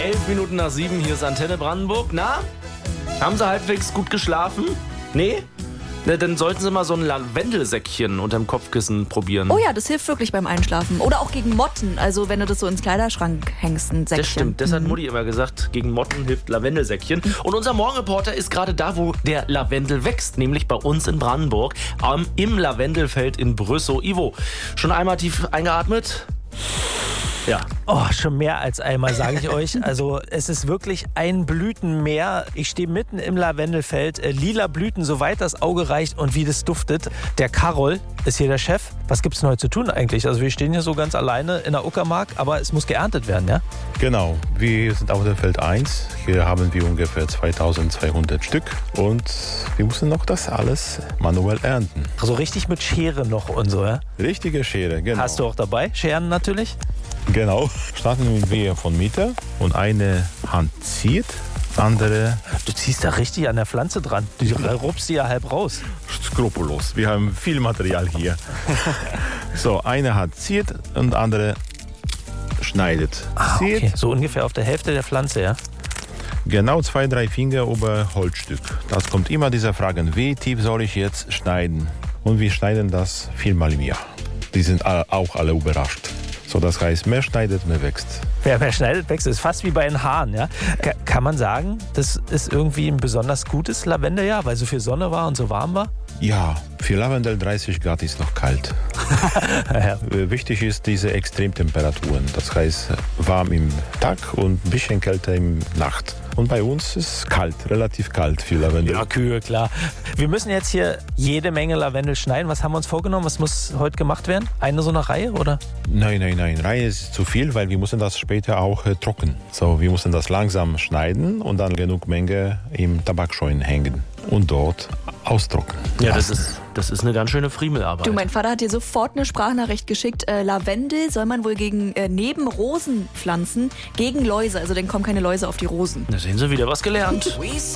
7:11, hier ist Antenne Brandenburg. Na, haben Sie halbwegs gut geschlafen? Nee? Na, dann sollten Sie mal so ein Lavendelsäckchen unterm Kopfkissen probieren. Oh ja, das hilft wirklich beim Einschlafen. Oder auch gegen Motten, also wenn du das so ins Kleiderschrank hängst, ein Säckchen. Das stimmt, das hat Mutti immer gesagt, gegen Motten hilft Lavendelsäckchen. Und unser Morgenreporter ist gerade da, wo der Lavendel wächst, nämlich bei uns in Brandenburg, im Lavendelfeld in Brüssow. Ivo, schon einmal tief eingeatmet? Ja. Oh, schon mehr als einmal, sage ich euch. Also es ist wirklich ein Blütenmeer. Ich stehe mitten im Lavendelfeld. Lila Blüten, soweit das Auge reicht und wie das duftet. Der Karol ist hier der Chef. Was gibt es denn heute zu tun eigentlich? Also wir stehen hier so ganz alleine in der Uckermark, aber es muss geerntet werden, ja? Genau, wir sind auf dem Feld 1. Hier haben wir ungefähr 2200 Stück und wir müssen noch das alles manuell ernten. So richtig mit Schere noch und so, ja? Richtige Schere, genau. Hast du auch dabei? Scheren natürlich? Genau. Starten wir von Mitte und eine Hand zieht, andere... Du ziehst da richtig an der Pflanze dran. Du rupst die ja halb raus. Skrupellos. Wir haben viel Material hier. So, eine Hand zieht und andere schneidet. Zieht. Okay. So ungefähr auf der Hälfte der Pflanze, ja? Genau 2-3 Finger über Holzstück. Das kommt immer diese Fragen, wie tief soll ich jetzt schneiden? Und wir schneiden das 4-mal im Jahr. Die sind auch alle überrascht. So, das heißt, mehr schneidet, mehr wächst. Wer mehr schneidet, wächst. Das ist fast wie bei den Haaren, ja? Kann man sagen, das ist irgendwie ein besonders gutes Lavendeljahr, weil so viel Sonne war und so warm war? Ja, für Lavendel 30 Grad ist noch kalt. Ja. Wichtig ist diese Extremtemperaturen. Das heißt, warm im Tag und ein bisschen kälter im Nacht. Und bei uns ist es kalt, relativ kalt für Lavendel. Ja, kühl, klar. Wir müssen jetzt hier jede Menge Lavendel schneiden. Was haben wir uns vorgenommen? Was muss heute gemacht werden? Eine so eine Reihe, oder? Nein. Reihe ist zu viel, weil wir müssen das später auch trocknen. So, wir müssen das langsam schneiden und dann genug Menge im Tabakscheun hängen und dort austrocknen. Ja, das ist eine ganz schöne Friemelarbeit. Du, mein Vater hat dir sofort eine Sprachnachricht geschickt. Lavendel soll man wohl neben Rosen pflanzen, gegen Läuse. Also dann kommen keine Läuse auf die Rosen. Da sehen Sie wieder was gelernt.